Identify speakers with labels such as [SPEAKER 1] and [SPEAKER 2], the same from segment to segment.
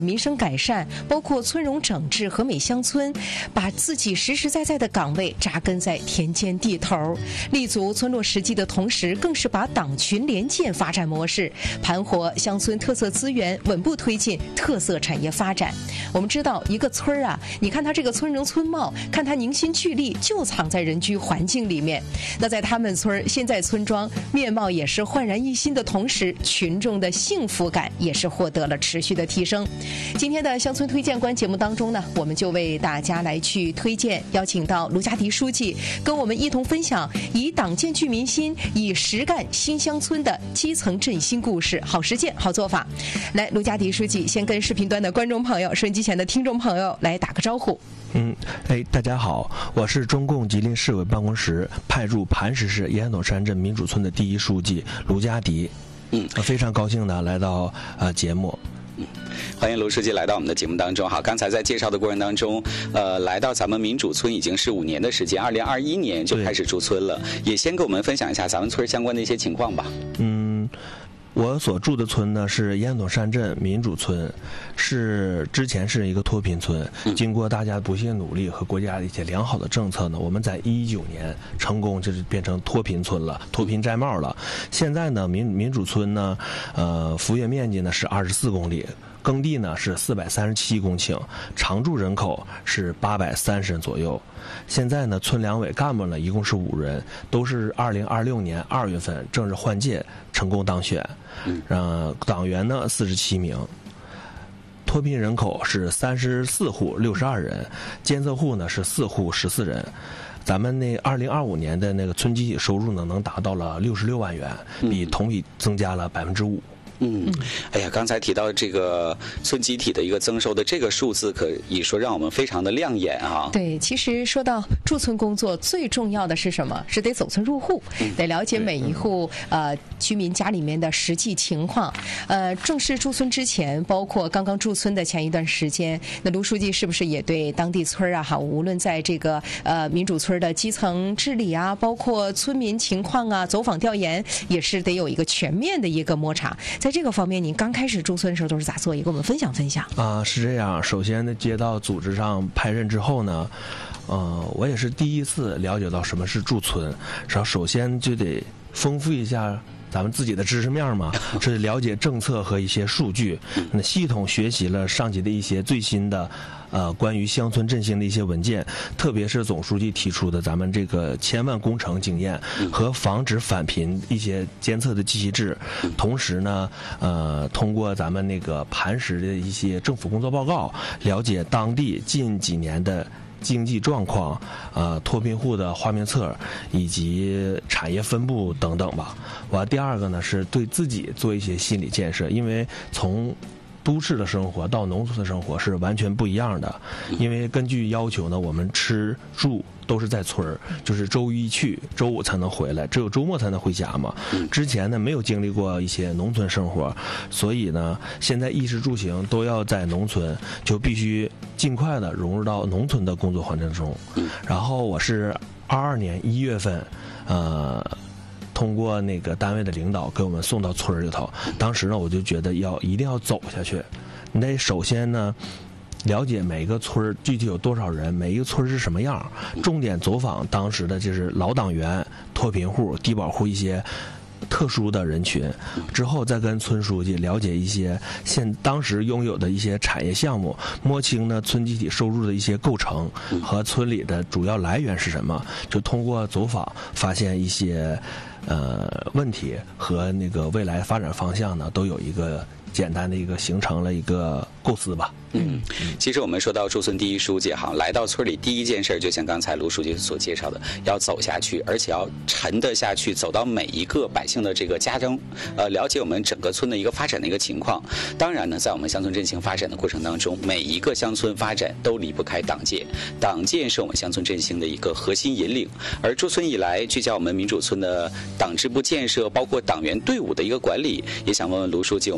[SPEAKER 1] 民生改善，包括村容整治和美乡村，把自己实实在在的岗位扎根在田间地头，立足村落实际的同时，更是把党群联建发展模式盘活乡村特色资源，稳步推进特色产业发展。我们知道一个村儿啊，你看它这个村容村貌，看它凝心聚力，就藏在人居环境里面。那在他们村现在村庄面貌也是焕然一新的同时，群众的幸福感也是获得了持续的提升。今天的乡村推荐官节目当中呢，我们就为大家来去推荐，邀请到卢家迪书记跟我们一同分享以党建聚民心，以实干新乡村的基层振兴故事，好实践好做法。来，卢家迪书记先跟视频端的观众朋友、收音机前的听众朋友来打个招呼。
[SPEAKER 2] 大家好，我是中共吉林市委办公室派驻磐石市烟斗山镇民主村的第一书记卢家迪。非常高兴的来到节目。
[SPEAKER 3] 欢迎卢书记来到我们的节目当中。好，刚才在介绍的过程当中，来到咱们民主村已经是5年的时间，2021年就开始驻村了，也先给我们分享一下咱们村相关的一些情况吧。
[SPEAKER 2] 我所住的村呢是烟斗山镇民主村，之前是一个脱贫村。经过大家不懈努力和国家的一些良好的政策呢，我们在2019年成功就是变成脱贫村了，脱贫摘帽了。现在呢，民主村呢，幅员面积呢是24公里。耕地呢是437公顷，常住人口是830人左右。现在呢，村两委干部呢一共是5人，都是2026年2月份正式换届成功当选。党员呢47名。脱贫人口是34户62人，监测户呢是4户14人。咱们那2025年的那个村集体收入呢能达到了66万元，比同比增加了5%。
[SPEAKER 3] 哎呀，刚才提到这个村集体的一个增收的这个数字，可以说让我们非常的亮眼啊。
[SPEAKER 1] 对，其实说到驻村工作，最重要的是什么？是得走村入户，得了解每一户居民家里面的实际情况。正式驻村之前，包括刚刚驻村的前一段时间，那卢书记是不是也对当地村啊无论在这个民主村的基层治理啊，包括村民情况啊，走访调研，也是得有一个全面的一个摸查。在这个方面，您刚开始驻村的时候都是咋做？也跟我们分享分享。
[SPEAKER 2] 是这样。首先呢，接到组织上派任之后呢，我也是第一次了解到什么是驻村。首先就得丰富一下咱们自己的知识面嘛，是了解政策和一些数据。那系统学习了上级的一些最新的关于乡村振兴的一些文件，特别是总书记提出的咱们这个千万工程经验和防止返贫一些监测的机器制。同时呢，通过咱们那个磐石的一些政府工作报告，了解当地近几年的经济状况，脱贫户的花名册以及产业分布等等吧。第二个呢是对自己做一些心理建设，因为从都市的生活到农村的生活是完全不一样的。因为根据要求呢，我们吃住都是在村儿，就是周一去，周五才能回来，只有周末才能回家嘛。之前呢没有经历过一些农村生活，所以呢现在衣食住行都要在农村，就必须尽快的融入到农村的工作环境中。然后我是22年1月份通过那个单位的领导给我们送到村里头。当时呢我就觉得一定要走下去。你得首先呢了解每个村具体有多少人，每一个村是什么样，重点走访当时的就是老党员、脱贫户、低保户一些特殊的人群，之后再跟村书记了解一些当时拥有的一些产业项目，摸清呢村集体收入的一些构成和村里的主要来源是什么，就通过走访发现一些问题和那个未来发展方向呢，都有一个简单的一个形成了一个构思吧。
[SPEAKER 3] 其实我们说到驻村第一书记来到村里第一件事，就像刚才卢书记所介绍的，要走下去，而且要沉得下去，走到每一个百姓的这个家中，了解我们整个村的一个发展的一个情况。当然呢，在我们乡村振兴发展的过程当中，每一个乡村发展都离不开党建，党建是我们乡村振兴的一个核心引领。而驻村以来，聚焦我们民主村的党支部建设，包括党员队伍的一个管理，也想问问卢书记，我们重点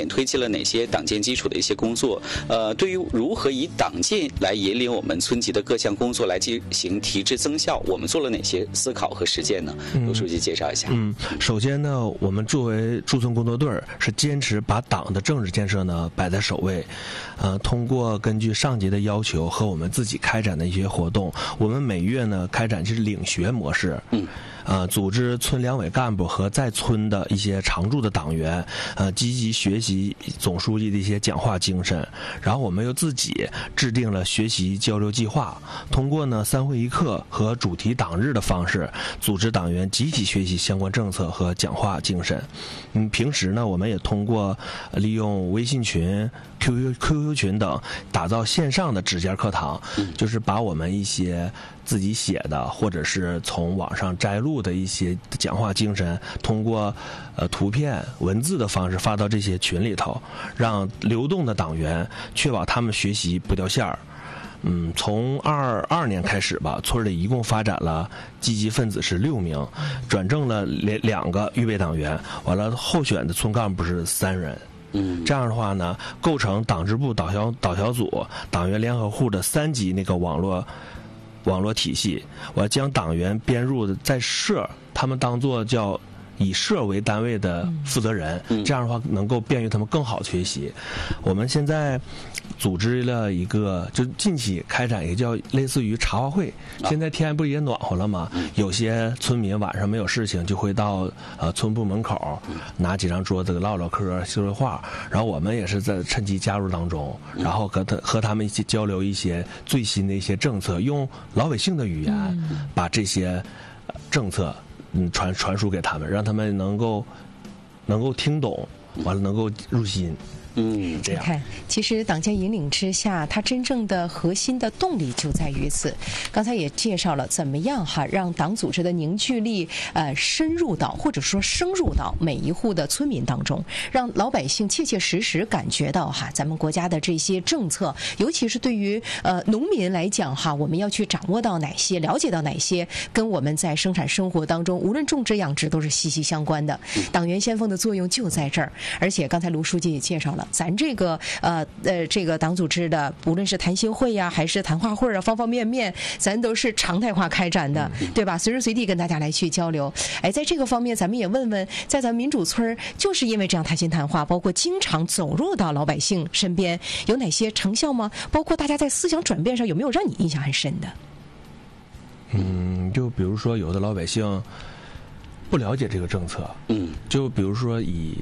[SPEAKER 3] 点推进了哪些党建基础的一些工作？对于如何以党建来引领我们村级的各项工作来进行提质增效，我们做了哪些思考和实践呢？卢书记介绍一下。
[SPEAKER 2] 首先呢，我们作为驻村工作队是坚持把党的政治建设呢摆在首位，通过根据上级的要求和我们自己开展的一些活动，我们每月呢开展是领学模式，组织村两委干部和在村的一些常驻的党员，积极学习总书记的一些讲话精神，然后我们又自己制定了学习交流计划，通过呢3会1课和主题党日的方式，组织党员集体学习相关政策和讲话精神。平时呢，我们也通过利用微信群、QQ 群等，打造线上的指尖课堂，就是把我们一些自己写的或者是从网上摘录的一些讲话精神，通过图片文字的方式发到这些群里头，让流动的党员确保他们学习不掉线儿。从22年开始吧，村里一共发展了积极分子是6名，转正了2个预备党员，完了候选的村干部是3人。这样的话呢，构成党支部、导小组、党员联合户的3级那个网络体系。我要将党员编入的在社，他们当作叫以社为单位的负责人，这样的话能够便于他们更好的学习。我们现在组织了一个，就近期开展一个叫类似于茶话会。现在天不也暖和了吗？有些村民晚上没有事情，就会到村部门口拿几张桌子唠唠嗑、说说话。然后我们也是在趁机加入当中，然后和他们一起交流一些最新的一些政策，用老百姓的语言把这些政策传输给他们，让他们能够听懂，完了能够入心。这样。
[SPEAKER 1] 看，其实党建引领之下，它真正的核心的动力就在于此。刚才也介绍了怎么样让党组织的凝聚力深入到或者说深入到每一户的村民当中，让老百姓切切实实感觉到咱们国家的这些政策，尤其是对于农民来讲我们要去掌握到哪些，了解到哪些跟我们在生产生活当中无论种植养殖都是息息相关的。党员先锋的作用就在这儿。而且刚才卢书记也介绍了，咱这个这个党组织的，无论是谈心会呀，还是谈话会啊，方方面面，咱都是常态化开展的，对吧？随时随地跟大家来去交流。在这个方面，咱们也问问，在咱们民主村就是因为这样谈心谈话，包括经常走入到老百姓身边，有哪些成效吗？包括大家在思想转变上有没有让你印象很深的？
[SPEAKER 2] 就比如说有的老百姓不了解这个政策，就比如说以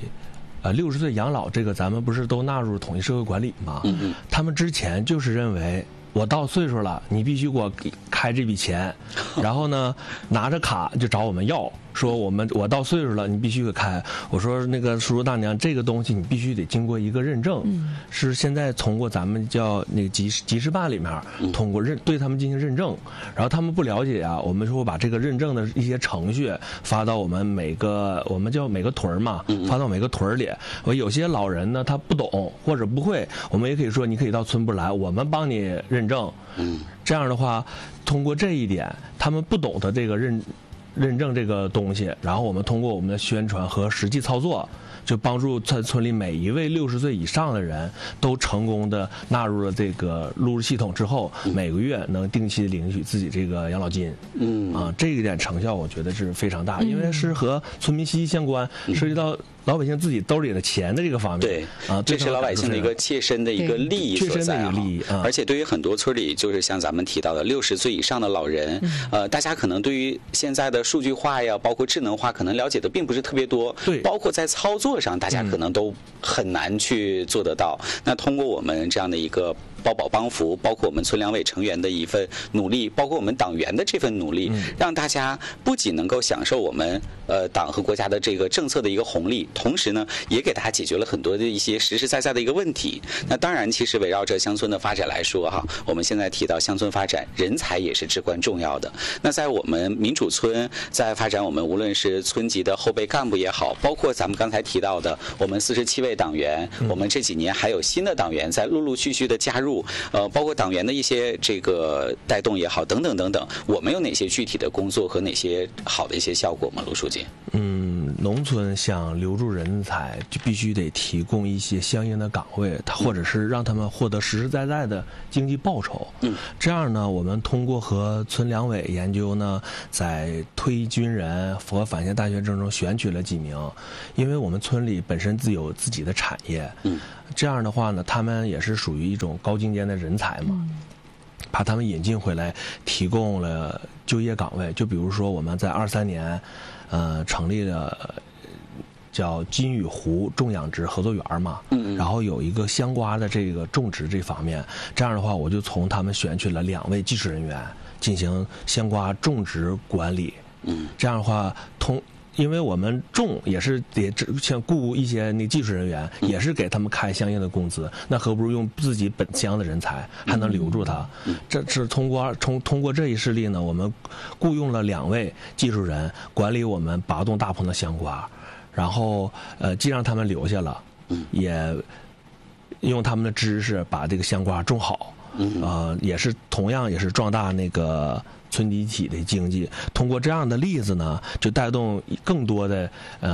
[SPEAKER 2] 60岁养老这个，咱们不是都纳入统一社会管理吗？他们之前就是认为我到岁数了，你必须给我开这笔钱，然后呢拿着卡就找我们要，说我到岁数了，你必须给开。我说那个叔叔大娘，这个东西你必须得经过一个认证，是现在通过咱们叫那个集市办里面通过对他们进行认证，然后他们不了解啊，我们说把这个认证的一些程序发到我们我们叫每个屯嘛，发到每个屯里。我有些老人呢他不懂或者不会，我们也可以说你可以到村部来，我们帮你认证。这样的话，通过这一点，他们不懂得这个认证这个东西，然后我们通过我们的宣传和实际操作，就帮助在村里每一位60岁以上的人都成功的纳入了这个录入系统之后，每个月能定期领取自己这个养老金。这一点成效我觉得是非常大，因为是和村民息息相关，涉及到老百姓自己兜里的钱的这个方面。
[SPEAKER 3] 对这是老百姓的一个切身的一个利益所在而且对于很多村里，就是像咱们提到的60岁以上的老人，大家可能对于现在的数据化呀，包括智能化，可能了解的并不是特别多。对，包括在操作上，大家可能都很难去做得到。那通过我们这样的一个包保帮扶，包括我们村两委成员的一份努力，包括我们党员的这份努力，让大家不仅能够享受我们党和国家的这个政策的一个红利，同时呢，也给大家解决了很多的一些实实在在的一个问题。那当然，其实围绕着乡村的发展来说我们现在提到乡村发展，人才也是至关重要的。那在我们民主村在发展，我们无论是村级的后备干部也好，包括咱们刚才提到的我们47位党员，我们这几年还有新的党员在陆陆续续的加入，包括党员的一些这个带动也好，等等等等，我们有哪些具体的工作和哪些好的一些效果吗？卢书记？
[SPEAKER 2] 农村想留住人才，就必须得提供一些相应的岗位，或者是让他们获得实实在在的经济报酬。这样呢，我们通过和村两委研究呢，在退役军人和返县大学生中选取了几名，因为我们村里本身有自己的产业。这样的话呢，他们也是属于一种高精尖的人才嘛。把他们引进回来，提供了就业岗位。就比如说，我们在23年，成立了叫金屿湖种养殖合作园嘛。然后有一个香瓜的这个种植这方面，这样的话，我就从他们选取了2位技术人员进行香瓜种植管理。这样的话，因为我们种也是得像雇一些那技术人员，也是给他们开相应的工资，那何不如用自己本乡的人才，还能留住他？这是通过这一事例呢，我们雇佣了2位技术人管理我们8栋大棚的香瓜，然后既让他们留下了，也用他们的知识把这个香瓜种好。也是同样也是壮大那个村集体的经济。通过这样的例子呢，就带动更多的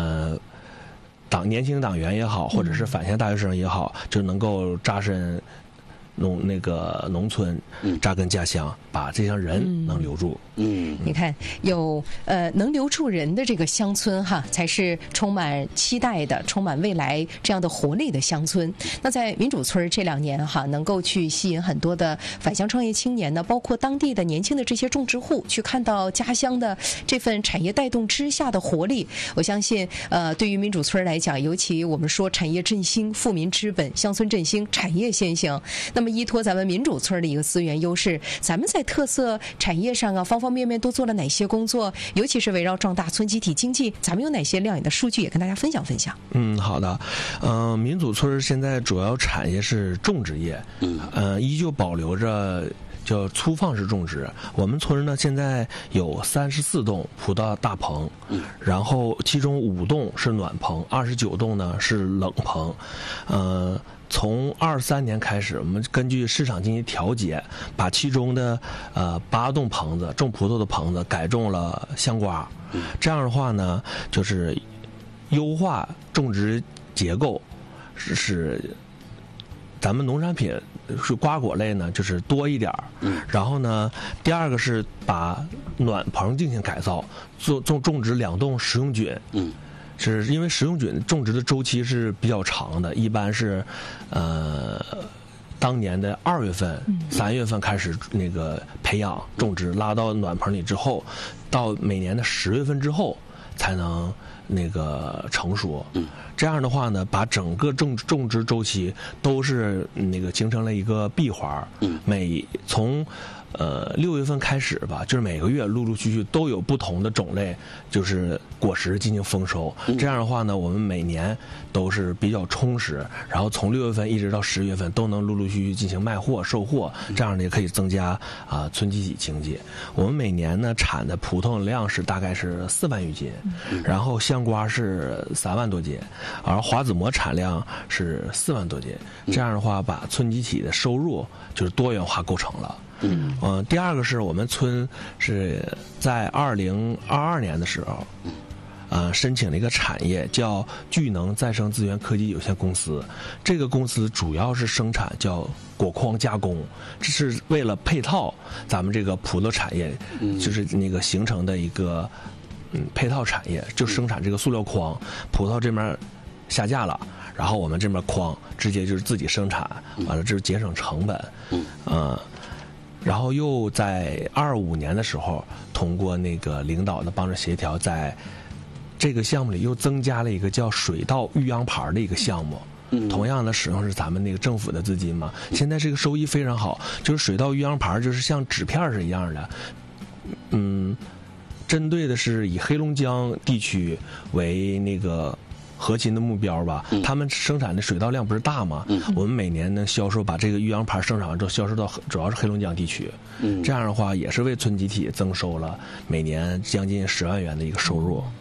[SPEAKER 2] 年轻党员也好，或者是返县大学生也好，就能够扎身农村，扎根家乡，把这项人能留住。
[SPEAKER 1] 你看有能留住人的这个乡村哈，才是充满期待的、充满未来这样的活力的乡村。那在民主村这2年哈，能够去吸引很多的返乡创业青年呢，包括当地的年轻的这些种植户，去看到家乡的这份产业带动之下的活力。我相信对于民主村来讲，尤其我们说产业振兴、富民之本、乡村振兴、产业先行，那么依托咱们民主村的一个资源优势，咱们在特色产业上啊，方方面面都做了哪些工作？尤其是围绕壮大村集体经济，咱们有哪些亮眼的数据也跟大家分享分享。
[SPEAKER 2] 好的。民主村现在主要产业是种植业，依旧保留着叫粗放式种植。我们村呢现在有34栋葡萄大棚，然后其中5栋是暖棚，29栋呢是冷棚。从23年开始，我们根据市场经济调节，把其中的8栋棚子种葡萄的棚子改种了香瓜。这样的话呢，就是优化种植结构，是咱们农产品是瓜果类呢，就是多一点。然后呢，第二个是把暖棚进行改造，种植2栋食用菌。是因为食用菌种植的周期是比较长的，一般是当年的2月份、3月份开始那个培养种植，拉到暖棚里之后，到每年的10月份之后才能那个成熟。这样的话呢，把整个种植周期都是那个形成了一个闭环。从6月份开始吧，就是每个月陆陆续续都有不同的种类，就是果实进行丰收。这样的话呢，我们每年都是比较充实，然后从6月份一直到10月份都能陆陆续续进行卖货售货，这样呢也可以增加村集体经济。我们每年呢产的葡萄量是大概是4万余斤，然后香瓜是3万多斤，而花子膜产量是4万多斤。这样的话，把村集体的收入就是多元化构成了。第二个是我们村是在2022年的时候，申请了一个产业叫聚能再生资源科技有限公司。这个公司主要是生产叫果筐加工，这是为了配套咱们这个葡萄产业，就是那个形成的一个配套产业，就生产这个塑料筐。葡萄这边下架了，然后我们这边筐直接就是自己生产，完了就是节省成本。然后又在25年的时候，通过那个领导的帮着协调，在这个项目里又增加了一个叫水稻育秧牌的一个项目。同样的使用是咱们那个政府的资金嘛，现在这个收益非常好，就是水稻育秧牌就是像纸片是一样的。针对的是以黑龙江地区为那个核心的目标吧，他们生产的水稻量不是大吗？我们每年能销售，把这个育秧牌生产完之后销售到主要是黑龙江地区。这样的话也是为村集体增收了每年将近10万元的一个收入。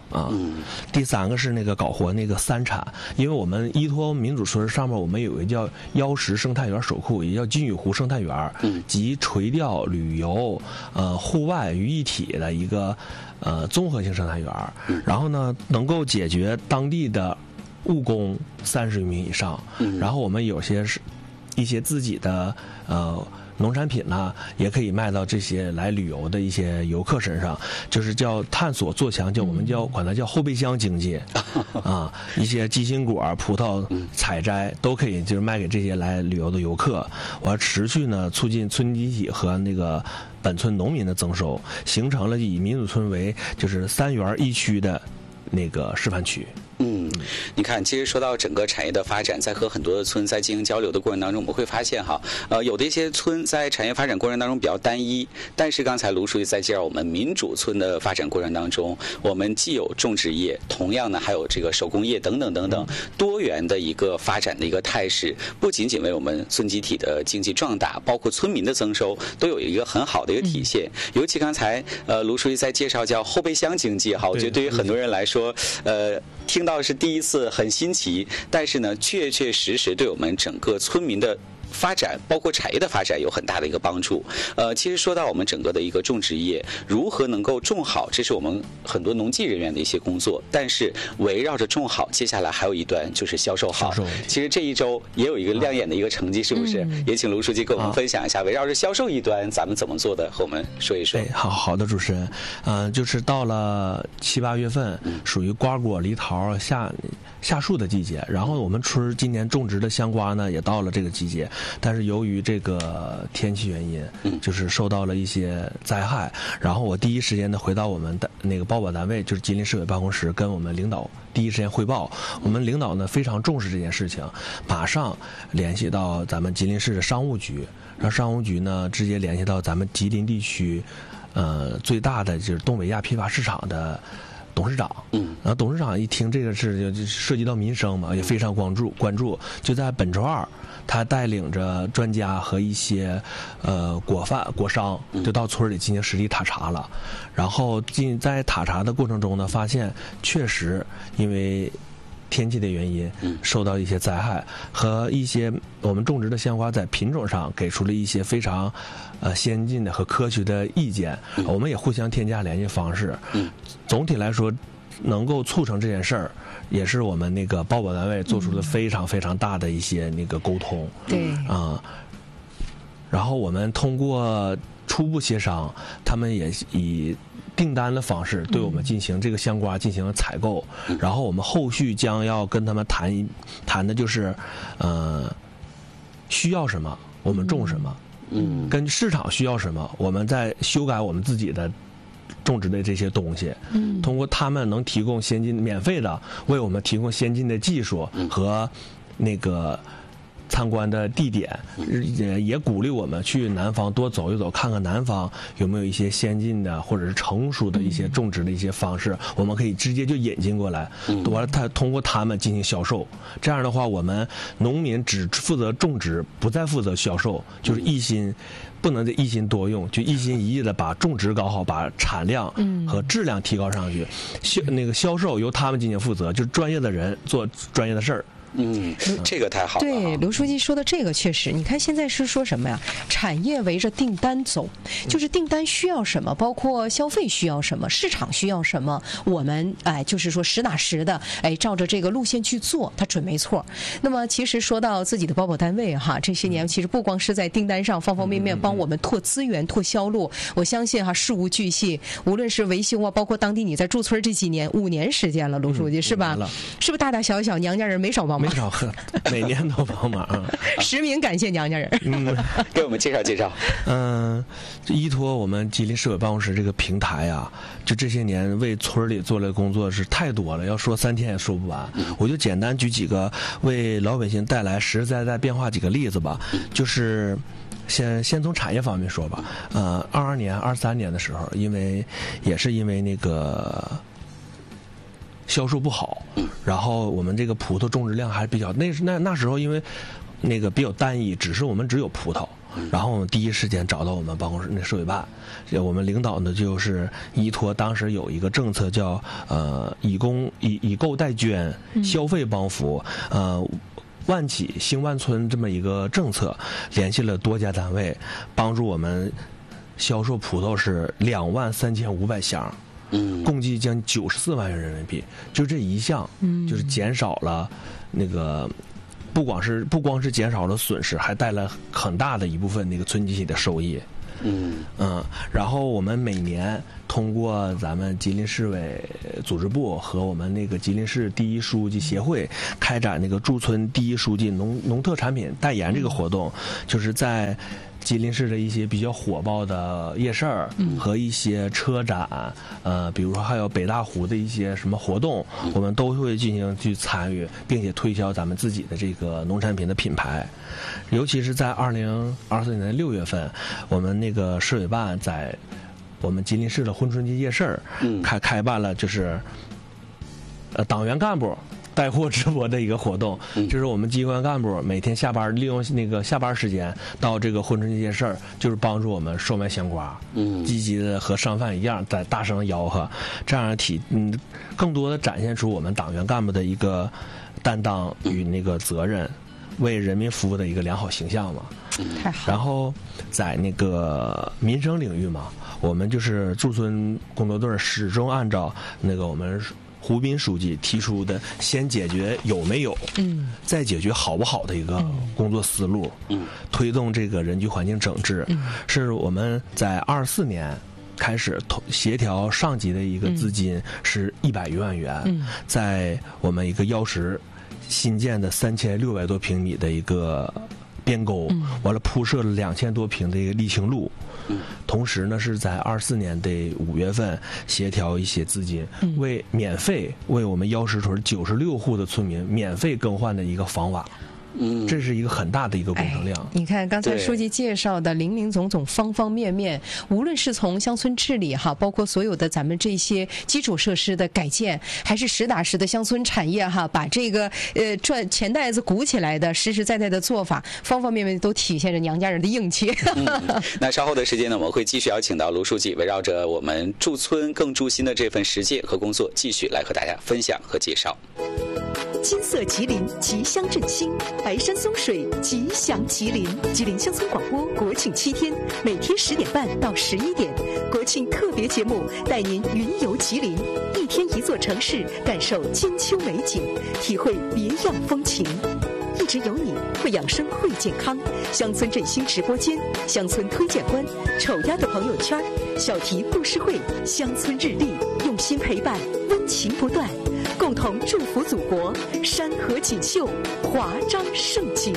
[SPEAKER 2] 啊。第3个是那个搞活那个3产，因为我们依托民主村上面我们有一个叫妖石生态园守库，也叫金屿湖生态园，集垂钓、旅游、户外于一体的一个综合性生态园。然后呢，能够解决当地的务工30余名以上。然后我们有些是一些自己的农产品呢，也可以卖到这些来旅游的一些游客身上，就是叫探索做强，我们管它叫后备箱经济啊。一些鸡心果、葡萄采摘都可以，就是卖给这些来旅游的游客。我要持续呢促进村集体和那个本村农民的增收，形成了以民主村为就是3园1区的那个示范区。
[SPEAKER 3] 你看，其实说到整个产业的发展，在和很多的村在进行交流的过程当中，我们会发现哈，有的一些村在产业发展过程当中比较单一，但是刚才卢书记在介绍我们民主村的发展过程当中，我们既有种植业，同样呢还有这个手工业等等等等多元的一个发展的一个态势，不仅仅为我们村集体的经济壮大，包括村民的增收都有一个很好的一个体现。尤其刚才卢书记在介绍叫后备箱经济哈，我觉得对于很多人来说，听到是第一次很新奇，但是呢，确确实实对我们整个村民的发展，包括产业的发展有很大的一个帮助。其实说到我们整个的一个种植业如何能够种好，这是我们很多农技人员的一些工作。但是围绕着种好，接下来还有一段就是销售好。其实这一周也有一个亮眼的一个成绩，是不是？也请卢书记跟我们分享一下，围绕着销售一端咱们怎么做的，和我们说一说。
[SPEAKER 2] 对，好的，主持人。就是到了7、8月份，属于瓜果梨桃下树的季节，然后我们村今年种植的香瓜呢也到了这个季节，但是由于这个天气原因，就是受到了一些灾害，然后我第一时间呢回到我们的那个报保单位，就是吉林市委办公室，跟我们领导第一时间汇报。我们领导呢非常重视这件事情，马上联系到咱们吉林市的商务局，然后商务局呢直接联系到咱们吉林地区最大的就是东北亚批发市场的董事长。然后董事长一听这个事就涉及到民生嘛，也非常关注，就在本周2，他带领着专家和一些果商就到村里进行实地塔查了。然后在塔查的过程中呢，发现确实因为天气的原因受到一些灾害，和一些我们种植的香瓜在品种上给出了一些非常先进的和科学的意见，我们也互相添加联系方式。总体来说能够促成这件事儿，也是我们那个报保单位做出了非常非常大的一些那个沟通。
[SPEAKER 1] 对
[SPEAKER 2] 然后我们通过初步协商，他们也以订单的方式对我们进行这个香瓜进行采购，然后我们后续将要跟他们谈的就是需要什么我们种什么，根据市场需要什么我们再修改我们自己的种植的这些东西。通过他们能提供免费的为我们提供先进的技术和那个参观的地点，也鼓励我们去南方多走一走，看看南方有没有一些先进的或者是成熟的一些种植的一些方式，我们可以直接就引进过来，完了通过他们进行销售。这样的话，我们农民只负责种植，不再负责销售，就是一心。不能一心多用，就一心一意的把种植搞好，把产量和质量提高上去。那个销售由他们进行负责，就是专业的人做专业的事儿。
[SPEAKER 3] 这个太好了。
[SPEAKER 1] 对，刘书记说的这个确实，你看现在是说什么呀？产业围着订单走，就是订单需要什么，包括消费需要什么，市场需要什么，我们就是说实打实的照着这个路线去做，它准没错。那么其实说到自己的报保单位哈，这些年其实不光是在订单上方方面面帮我们拓资源、拓销路，我相信哈事无巨细，无论是维修啊，包括当地你在驻村这几年5年时间了，卢书记是吧？是不是大大小小娘家人没少帮忙？
[SPEAKER 2] 没少喝，每年都帮忙。
[SPEAKER 1] 实名感谢娘家人。
[SPEAKER 3] 给我们介绍介绍。
[SPEAKER 2] 依托我们吉林市委办公室这个平台啊，就这些年为村里做的工作是太多了，要说3天也说不完。我就简单举几个为老百姓带来实实在在变化几个例子吧。就是先从产业方面说吧。22年、23年的时候，也是因为那个销售不好，然后我们这个葡萄种植量还比较那时候因为那个比较单一，只有葡萄。然后我们第一时间找到我们办公室那市委办，我们领导呢就是依托当时有一个政策叫以购代捐，消费帮扶，万企兴万村这么一个政策，联系了多家单位，帮助我们销售葡萄是23500箱。共计将94万元人民币，就这一项，就是减少了那个，不光是减少了损失，还带来很大的一部分那个村集体的收益。然后我们每年通过咱们吉林市委组织部和我们那个吉林市第一书记协会开展那个驻村第一书记农特产品代言这个活动，就是在吉林市的一些比较火爆的夜市和一些车展，比如说还有北大湖的一些什么活动，我们都会进行去参与，并且推销咱们自己的这个农产品的品牌。尤其是在2024年6月份，我们那个市委办在我们吉林市的珲春节夜市开办了，就是党员干部带货直播的一个活动，就是我们机关干部每天下班利用那个下班时间到这个珲春节夜市，就是帮助我们售卖香瓜，积极的和商贩一样在大声吆喝，这样更多的展现出我们党员干部的一个担当与那个责任，为人民服务的一个良好形象嘛。
[SPEAKER 1] 太好。
[SPEAKER 2] 然后在那个民生领域嘛，我们就是驻村工作队始终按照那个我们胡斌书记提出的先解决有没有，再解决好不好的一个工作思路，推动这个人居环境整治，是我们在24年开始协调上级的一个资金是100余万元，在我们一个药石新建的3600多平米的一个边沟，完了铺设了2000多平的一个沥青路。同时呢，是在24年的5月份协调一些资金，免费为我们药石屯96户的村民免费更换的一个房瓦。这是一个很大的一个工程量。
[SPEAKER 1] 你看刚才书记介绍的林林总总方方面面，无论是从乡村治理哈，包括所有的咱们这些基础设施的改建，还是实打实的乡村产业哈，把这个赚钱袋子鼓起来的实实在在的做法，方方面面都体现着娘家人的硬气。
[SPEAKER 3] 那稍后的时间呢，我们会继续邀请到卢书记，围绕着我们驻村更驻心的这份实践和工作，继续来和大家分享和介绍。
[SPEAKER 4] 金色吉林，吉祥振兴，白山松水，吉祥吉林。吉林乡村广播国庆7天，每天10点半到11点，国庆特别节目带您云游吉林，1天1座城市，感受金秋美景，体会别样风情。一直有你，会养生会健康。乡村振兴直播间，乡村推荐官，丑鸭的朋友圈，小题故事会，乡村日历，用心陪伴，温情不断，共同祝福祖国山河锦绣，华章盛景。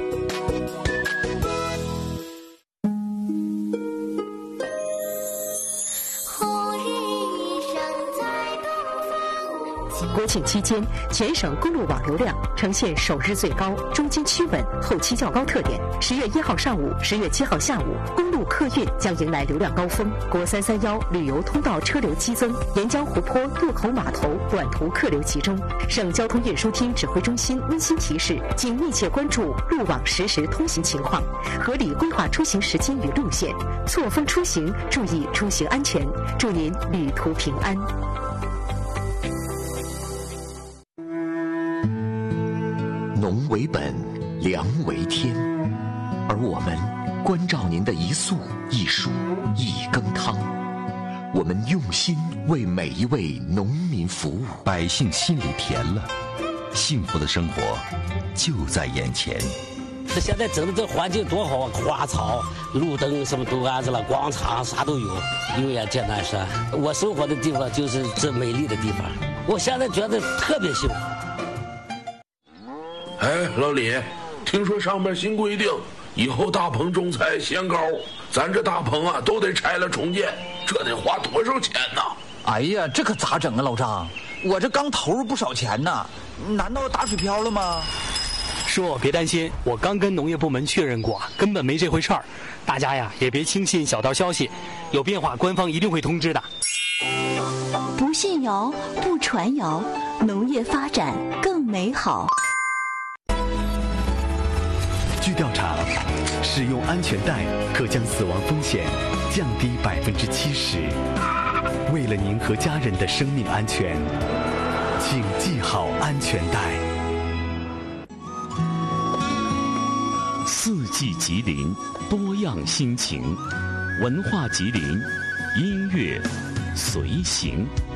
[SPEAKER 4] 国庆期间，全省公路网流量呈现首日最高、中间趋稳、后期较高特点。10月1号上午、10月7号下午，公路客运将迎来流量高峰。国331旅游通道车流激增，沿江湖泊渡口码头短途客流集中。省交通运输厅指挥中心温馨提示，请密切关注路网实时通行情况，合理规划出行时间与路线，错峰出行，注意出行安全。祝您旅途平安。
[SPEAKER 5] 农为本，粮为天，而我们关照您的一粟一蔬一羹汤，我们用心为每一位农民服务，
[SPEAKER 6] 百姓心里甜了，幸福的生活就在眼前。
[SPEAKER 7] 现在整的这环境多好啊，花草、路灯什么都安置了，广场啥都有，油盐剑南山。我生活的地方就是这美丽的地方，我现在觉得特别幸福。
[SPEAKER 8] 哎，老李，听说上面新规定，以后大棚种菜限高，咱这大棚啊都得拆了重建，这得花多少钱呢？
[SPEAKER 9] 哎呀，这可咋整啊，老张？我这刚投入不少钱呢，难道打水漂了吗？
[SPEAKER 10] 叔，别担心，我刚跟农业部门确认过，根本没这回事儿。大家呀，也别轻信小道消息，有变化官方一定会通知的。
[SPEAKER 4] 不信谣，不传谣，农业发展更美好。
[SPEAKER 11] 据调查，使用安全带可将死亡风险降低70%。为了您和家人的生命安全，请系好安全带。
[SPEAKER 12] 四季吉林，多样心情，文化吉林，音乐随行。